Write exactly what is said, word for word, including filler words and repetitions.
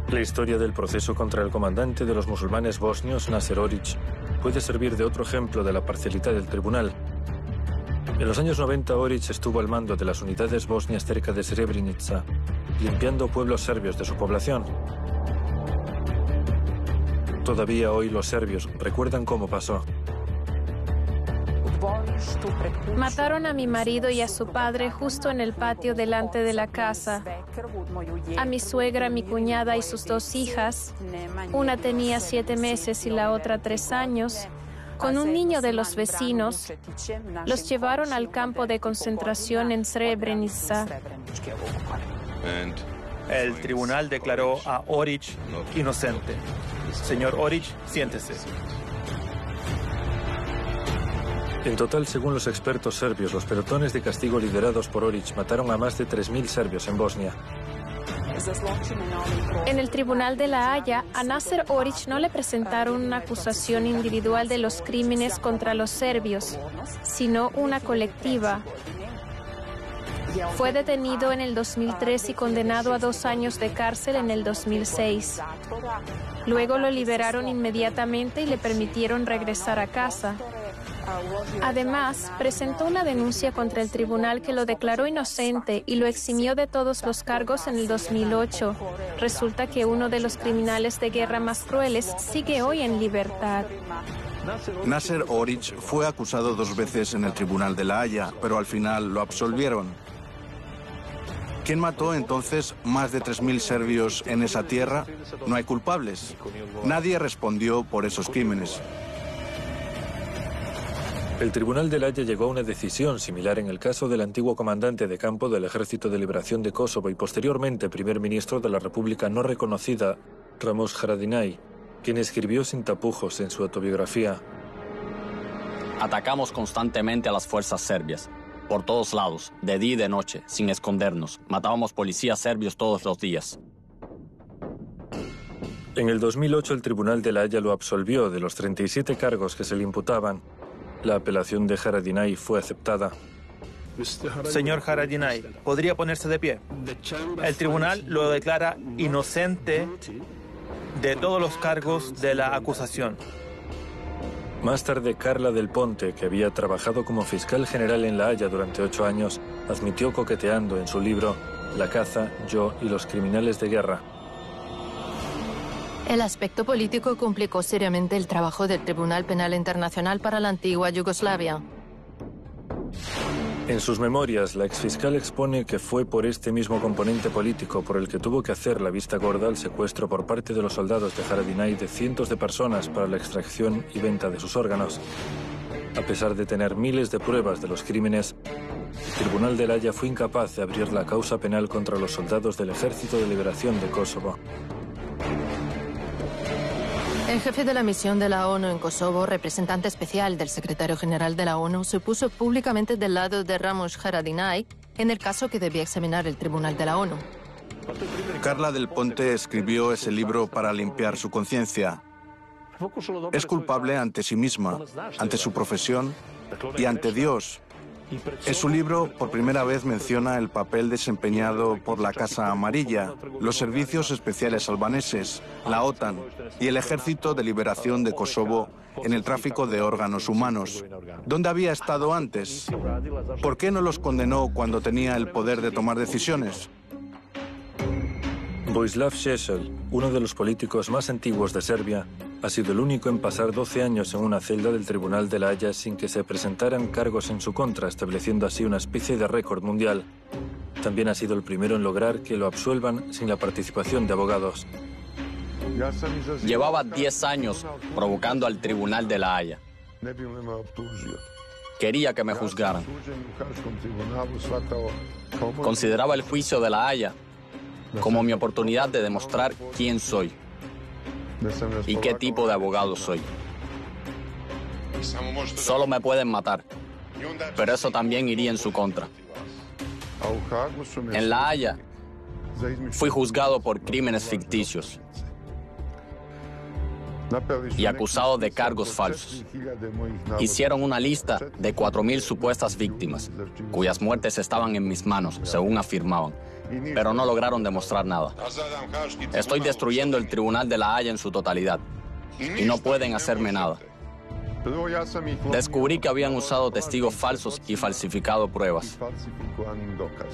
La historia del proceso contra el comandante de los musulmanes bosnios, Naser Orić, puede servir de otro ejemplo de la parcialidad del tribunal. En los años noventa, Orić estuvo al mando de las unidades bosnias cerca de Srebrenica, limpiando pueblos serbios de su población. Todavía hoy los serbios recuerdan cómo pasó. Mataron a mi marido y a su padre justo en el patio delante de la casa. A mi suegra, mi cuñada y sus dos hijas. Una tenía siete meses y la otra tres años. Con un niño de los vecinos, los llevaron al campo de concentración en Srebrenica. El tribunal declaró a Orić inocente. Señor Orić, siéntese. En total, según los expertos serbios, los pelotones de castigo liderados por Orić mataron a más de tres mil serbios en Bosnia. En el Tribunal de La Haya, a Naser Orić no le presentaron una acusación individual de los crímenes contra los serbios, sino una colectiva. Fue detenido en el dos mil tres y condenado a dos años de cárcel en el dos mil seis. Luego lo liberaron inmediatamente y le permitieron regresar a casa. Además, presentó una denuncia contra el tribunal que lo declaró inocente y lo eximió de todos los cargos en el dos mil ocho. Resulta que uno de los criminales de guerra más crueles sigue hoy en libertad. Naser Orić fue acusado dos veces en el Tribunal de La Haya, pero al final lo absolvieron. ¿Quién mató entonces más de tres mil serbios en esa tierra? No hay culpables. Nadie respondió por esos crímenes. El Tribunal de La Haya llegó a una decisión similar en el caso del antiguo comandante de campo del Ejército de Liberación de Kosovo y posteriormente primer ministro de la República no reconocida, Ramush Haradinaj, quien escribió sin tapujos en su autobiografía: Atacamos constantemente a las fuerzas serbias, por todos lados, de día y de noche, sin escondernos. Matábamos policías serbios todos los días. En el dos mil ocho el Tribunal de La Haya lo absolvió de los treinta y siete cargos que se le imputaban. La apelación de Haradinaj fue aceptada. Señor Haradinaj, ¿podría ponerse de pie? El tribunal lo declara inocente de todos los cargos de la acusación. Más tarde, Carla Del Ponte, que había trabajado como fiscal general en La Haya durante ocho años, admitió coqueteando en su libro La caza, yo y los criminales de guerra. El aspecto político complicó seriamente el trabajo del Tribunal Penal Internacional para la antigua Yugoslavia. En sus memorias, la exfiscal expone que fue por este mismo componente político por el que tuvo que hacer la vista gorda al secuestro por parte de los soldados de Haradinaj de cientos de personas para la extracción y venta de sus órganos. A pesar de tener miles de pruebas de los crímenes, el Tribunal de La Haya fue incapaz de abrir la causa penal contra los soldados del Ejército de Liberación de Kosovo. El jefe de la misión de la ONU en Kosovo, representante especial del secretario general de la ONU, se puso públicamente del lado de Ramush Haradinaj en el caso que debía examinar el Tribunal de la ONU. Carla Del Ponte escribió ese libro para limpiar su conciencia. Es culpable ante sí misma, ante su profesión y ante Dios. En su libro, por primera vez menciona el papel desempeñado por la Casa Amarilla, los servicios especiales albaneses, la OTAN y el Ejército de Liberación de Kosovo en el tráfico de órganos humanos. ¿Dónde había estado antes? ¿Por qué no los condenó cuando tenía el poder de tomar decisiones? Vojislav Šešelj, uno de los políticos más antiguos de Serbia, ha sido el único en pasar doce años en una celda del Tribunal de La Haya sin que se presentaran cargos en su contra, estableciendo así una especie de récord mundial. También ha sido el primero en lograr que lo absuelvan sin la participación de abogados. Llevaba diez años provocando al Tribunal de La Haya. Quería que me juzgaran. Consideraba el juicio de La Haya como mi oportunidad de demostrar quién soy y qué tipo de abogado soy. Solo me pueden matar, pero eso también iría en su contra. En La Haya fui juzgado por crímenes ficticios. y acusados de cargos falsos. Hicieron una lista de cuatro mil supuestas víctimas, cuyas muertes estaban en mis manos, según afirmaban, pero no lograron demostrar nada. Estoy destruyendo el Tribunal de La Haya en su totalidad, y no pueden hacerme nada. Descubrí que habían usado testigos falsos y falsificado pruebas.